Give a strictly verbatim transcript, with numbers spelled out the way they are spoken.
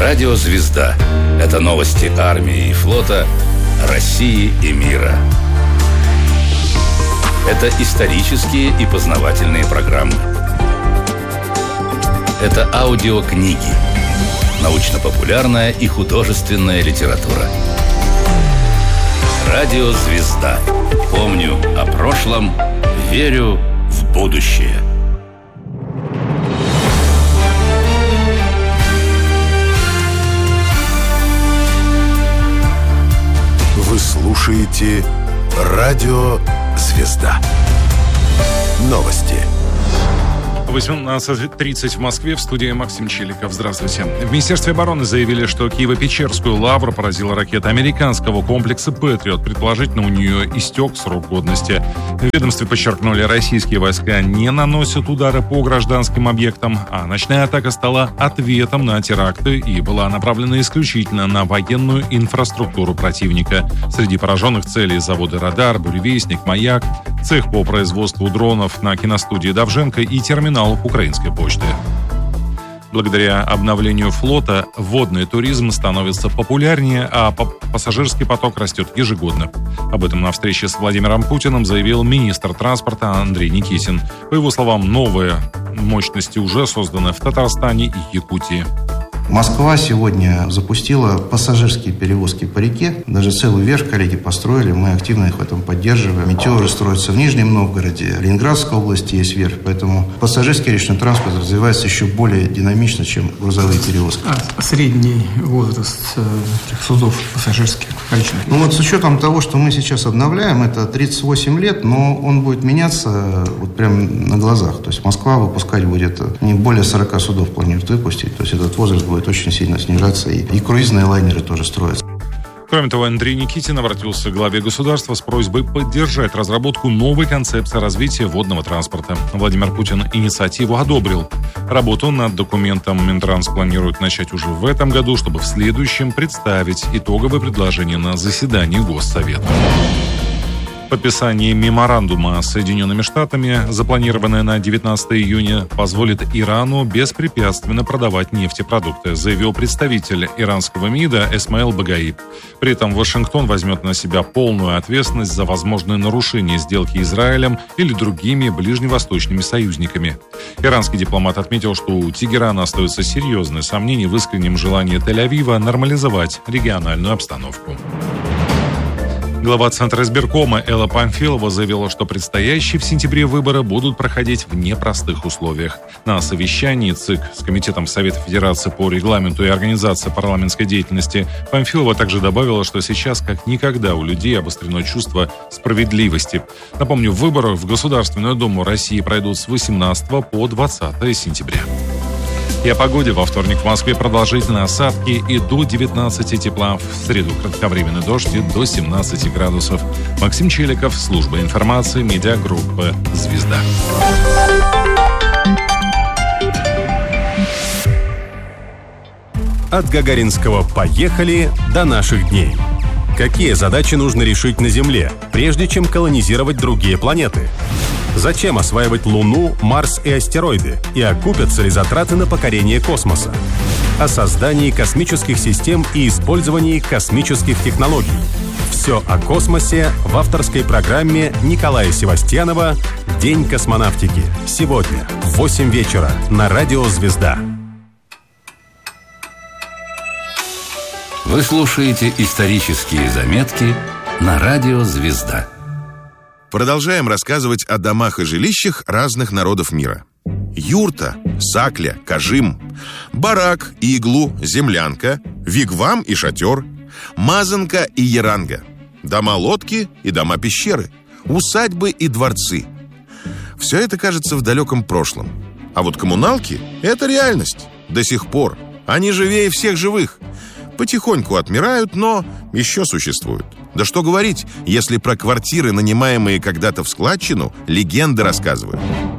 Радио «Звезда» — это новости армии и флота, России и мира. Это исторические и познавательные программы. Это аудиокниги, научно-популярная и художественная литература. Радио «Звезда». Помню о прошлом, верю в будущее. Вы слушаете Радио «Звезда». Новости. восемнадцать тридцать в Москве, в студии Максим Челиков. Здравствуйте. В Министерстве обороны заявили, что Киево-Печерскую лавру поразила ракета американского комплекса «Патриот». Предположительно, у нее истек срок годности. В ведомстве подчеркнули, российские войска не наносят удары по гражданским объектам, а ночная атака стала ответом на теракты и была направлена исключительно на военную инфраструктуру противника. Среди пораженных целей заводы «Радар», «Буревестник», «Маяк», цех по производству дронов на киностудии «Довженко» и терминал Украинской почты. Благодаря обновлению флота водный туризм становится популярнее, а пассажирский поток растет ежегодно. Об этом на встрече с Владимиром Путиным заявил министр транспорта Андрей Никитин. По его словам, новые мощности уже созданы в Татарстане и Якутии. Москва сегодня запустила пассажирские перевозки по реке. Даже целый верфь коллеги построили, мы активно их в этом поддерживаем. Метео уже строится в Нижнем Новгороде, Ленинградской области есть верфь, поэтому пассажирский речной транспорт развивается еще более динамично, чем грузовые перевозки. А средний возраст судов пассажирских речных? Ну вот с учетом того, что мы сейчас обновляем, это тридцать восемь лет, но он будет меняться вот прямо на глазах. То есть Москва выпускать будет не более сорок судов планирует выпустить, то есть этот возраст будет будет очень сильно снижаться, и, и круизные лайнеры тоже строятся. Кроме того, Андрей Никитин обратился к главе государства с просьбой поддержать разработку новой концепции развития водного транспорта. Владимир Путин инициативу одобрил. Работу над документом Минтранс планирует начать уже в этом году, чтобы в следующем представить итоговое предложение на заседании Госсовета. Подписание меморандума с Соединенными Штатами, запланированное на девятнадцатое июня, позволит Ирану беспрепятственно продавать нефтепродукты, заявил представитель иранского МИДа Эсмаил Багаи. При этом Вашингтон возьмет на себя полную ответственность за возможное нарушение сделки Израилем или другими ближневосточными союзниками. Иранский дипломат отметил, что у Тегерана остаются серьезные сомнения в искреннем желании Тель-Авива нормализовать региональную обстановку. Глава Центра избиркома Элла Памфилова заявила, что предстоящие в сентябре выборы будут проходить в непростых условиях. На совещании ЦИК с Комитетом Совета Федерации по регламенту и организации парламентской деятельности Памфилова также добавила, что сейчас как никогда у людей обострено чувство справедливости. Напомню, выборы в Государственную Думу России пройдут с восемнадцатого по двадцатое сентября. И о погоде. Во вторник в Москве продолжительные осадки и до девятнадцати тепла. В среду кратковременный дождь и до семнадцати градусов. Максим Челиков, служба информации, медиагруппа «Звезда». От Гагаринского «Поехали» до наших дней. Какие задачи нужно решить на Земле, прежде чем колонизировать другие планеты? Зачем осваивать Луну, Марс и астероиды? И окупятся ли затраты на покорение космоса? О создании космических систем и использовании космических технологий. Все о космосе в авторской программе Николая Севастьянова «День космонавтики». Сегодня в восемь вечера на Радио «Звезда». Вы слушаете исторические заметки на Радио «Звезда». Продолжаем рассказывать о домах и жилищах разных народов мира. Юрта, сакля, кажим, барак и иглу, землянка, вигвам и шатер, мазанка и яранга, дома-лодки и дома-пещеры, усадьбы и дворцы. Все это кажется в далеком прошлом. А вот коммуналки – это реальность. До сих пор. Они живее всех живых. Потихоньку отмирают, но еще существуют. Да что говорить, если про квартиры, нанимаемые когда-то в складчину, легенды рассказывают.